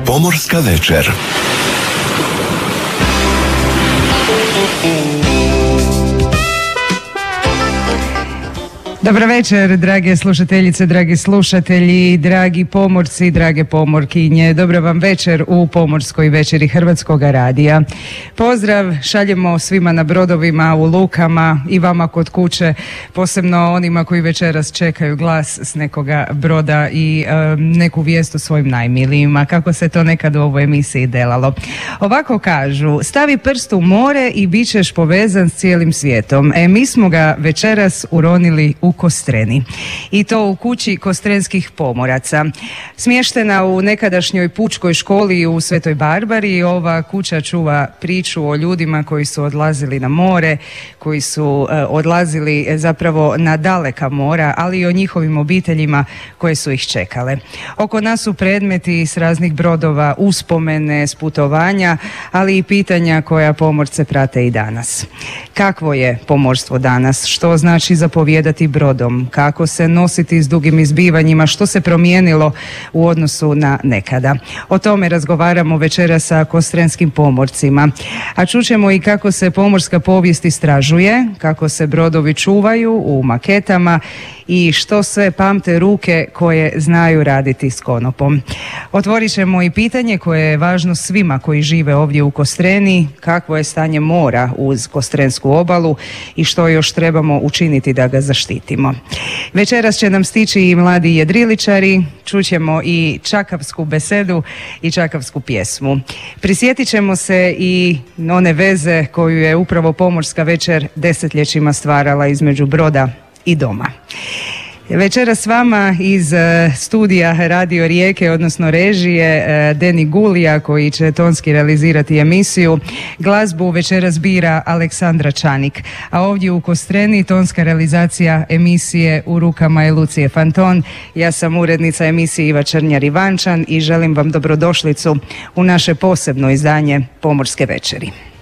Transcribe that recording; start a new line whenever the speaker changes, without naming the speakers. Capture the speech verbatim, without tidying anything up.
Pomorska večer.
Dobar večer, drage slušateljice, dragi slušatelji, dragi pomorci, drage pomorkinje. Dobra vam večer u Pomorskoj večeri Hrvatskog radija. Pozdrav šaljemo svima na brodovima, u lukama i vama kod kuće, posebno onima koji večeras čekaju glas s nekoga broda i e, neku vijest o svojim najmilijima, kako se to nekad u ovoj emisiji delalo. Ovako kažu, stavi prst u more i bit ćeš povezan s cijelim svijetom. E, mi smo ga večeras uronili u Kostreni. I to u kući kostrenskih pomoraca. Smještena u nekadašnjoj pučkoj školi u Svetoj Barbari, ova kuća čuva priču o ljudima koji su odlazili na more, koji su e, odlazili zapravo na daleka mora, ali i o njihovim obiteljima koje su ih čekale. Oko nas su predmeti s raznih brodova, uspomene s putovanja, ali i pitanja koja pomorce prate i danas. Kakvo je pomorstvo danas? Što znači zapovijedati brodom? Kako se nositi s dugim izbivanjima? Što se promijenilo u odnosu na nekada? O tome razgovaramo večera sa kostrenskim pomorcima. A čućemo i kako se pomorska povijest istražuje, kako se brodovi čuvaju u maketama i što sve pamte ruke koje znaju raditi s konopom. Otvorit ćemo i pitanje koje je važno svima koji žive ovdje u Kostreni, kakvo je stanje mora uz kostrensku obalu i što još trebamo učiniti da ga zaštitimo. Večeras će nam stići i mladi jedriličari, čućemo i čakavsku besedu i čakavsku pjesmu. Prisjetit ćemo se i one veze koju je upravo Pomorska večer desetljećima stvarala između broda i doma. Večera s vama iz studija Radio Rijeke, odnosno režije, Deni Gulija koji će tonski realizirati emisiju. Glazbu večeras bira Aleksandra Čanik, a ovdje u Kostreni tonska realizacija emisije u rukama je Lucije Fanton. Ja sam urednica emisije Iva Črnjar-Ivančan i želim vam dobrodošlicu u naše posebno izdanje Pomorske večeri.